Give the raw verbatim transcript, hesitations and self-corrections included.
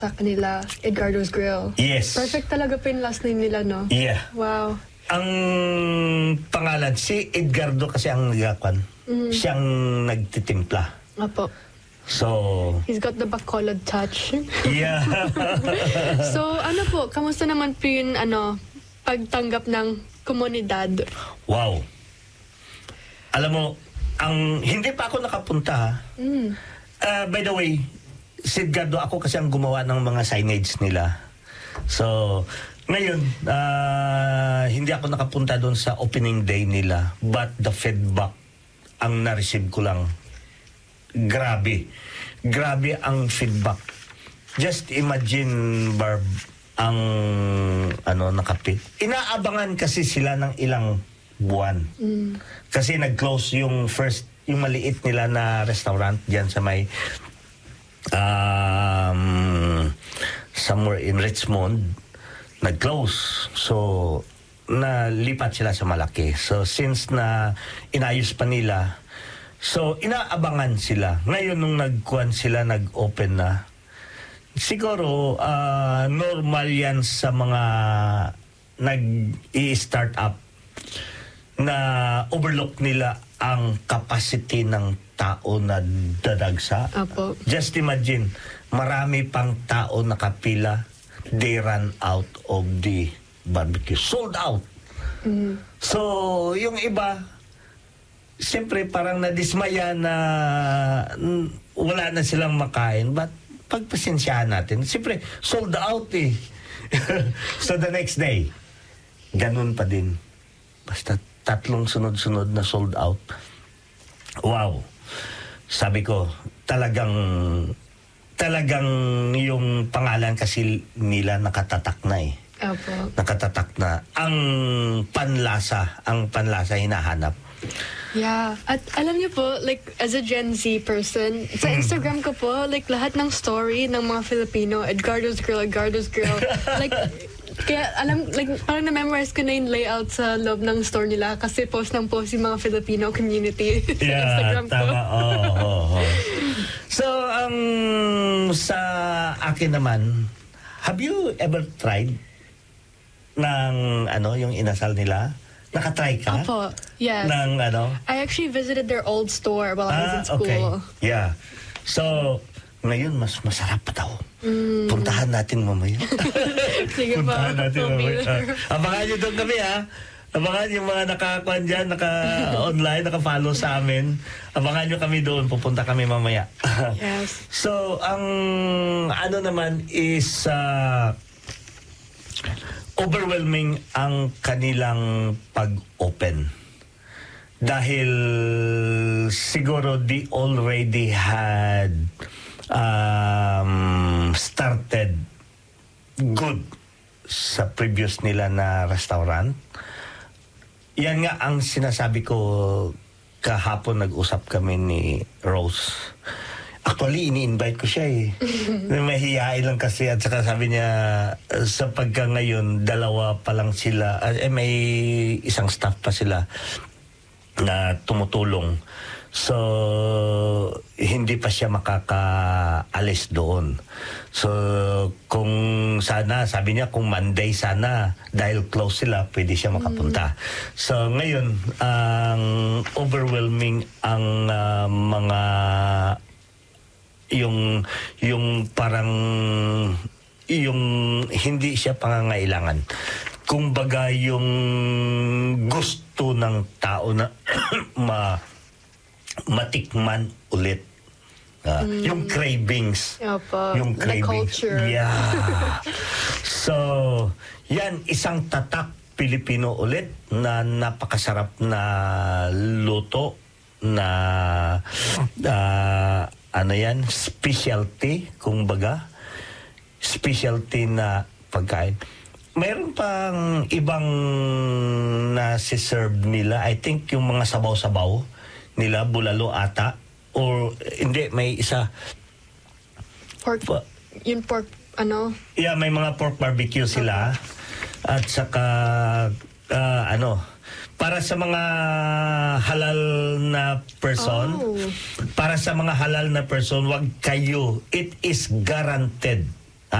sa kanila, Edgardo's Grill. Yes. Perfect talaga pa yung last name nila, no? Yeah. Wow. Ang pangalan, si Edgardo kasi ang nagakwan. Mm. Siyang nagtitimpla. Opo. So... He's got the Bacolod touch. Yeah. So, ano po, kamusta naman po yung, ano, pagtanggap ng komunidad? Wow. Alam mo, ang hindi pa ako nakapunta, ha? Mm. Uh, by the way, si Edgardo, ako kasi ang gumawa ng mga signage nila. So, ngayon, uh, hindi ako nakapunta doon sa opening day nila. But the feedback, ang na-receive ko lang, grabe. Grabe ang feedback. Just imagine, Barb, ang ano, nakapit. Inaabangan kasi sila ng ilang buwan. Mm. Kasi nag-close yung first, yung maliit nila na restaurant diyan sa may um, somewhere in Richmond, nag-close. So, nalipat sila sa malaki. So, since na inayos pa nila, so, inaabangan sila. Ngayon, nung nag-kuhan sila, nag-open na, siguro, uh, normal yan sa mga nag-i-start up na overlook nila ang capacity ng tao na dadagsa. Apo. Just imagine, marami pang tao nakapila, they run out of the barbecue. Sold out. Mm. So, yung iba, siyempre parang nadismaya na mm, wala na silang makain. But pagpasensyahan natin, siyempre sold out eh. So the next day, ganun pa din. Basta tatlong sunod-sunod na sold out. Wow. Sabi ko, talagang talagang yung pangalan kasi nila nakatatak na eh. Opo. Nakatatak na. Ang panlasa, ang panlasa hinahanap. Yeah. At alam niyo po, like, as a Gen Z person, sa Instagram ko po, like, lahat ng story ng mga Filipino, Edgardo's Grill, Edgardo's Grill, like, kaya alam, like, parang na-memorize ko na yung layout sa loob ng store nila kasi post ng post yung mga Filipino community sa yeah, Instagram ko. Tama. Oh, oh, oh. So, ang um, sa akin naman, have you ever tried ng, ano, yung inasal nila? Nakatry ka? Opo, yes. Ng, ano? I actually visited their old store while I was Ah, in school. okay. Yeah. So, ngayon, mas masarap pa daw. Mm. Puntahan natin mamaya. Sige Puntahan pa. natin mamaya. Uh, abangan nyo doon kami, ha? Abangan yung mga nakakuan dyan, naka-online, naka-follow sa amin. Abangan nyo kami doon. Pupunta kami mamaya. Yes. So, ang ano naman is uh, overwhelming ang kanilang pag-open. Dahil siguro they already had um, started good sa previous nila na restaurant. Yan nga ang sinasabi ko kahapon, nag-usap kami ni Rose. Actually, ini-invite ko siya eh. Mahihain lang kasi at saka sabi niya sa pagka ngayon, dalawa pa lang sila. Eh, may isang staff pa sila na tumutulong. So, hindi pa siya makakaalis doon. So, kung sana, sabi niya, kung Monday sana, dahil close sila, pwede siya makapunta. Mm. So, ngayon, ang overwhelming ang uh, mga yung yung parang yung hindi siya pangangailangan. Kumbaga yung gusto ng tao na ma matikman ulit. Uh, mm. Yung cravings. Opo. Yung cravings. The culture. Yeah. So, yan, isang tatak Pilipino ulit na napakasarap na luto na uh, ano yan, specialty, kumbaga. Specialty na pagkain. Mayroon pang ibang nasi-serve nila. I think yung mga sabaw-sabaw nila, bulalo ata. Or, hindi, may isa. Pork, pa, yung pork, ano? Yeah, may mga pork barbecue sila. Okay. At saka, uh, ano, para sa mga halal na person, oh. para sa mga halal na person, wag kayo. It is guaranteed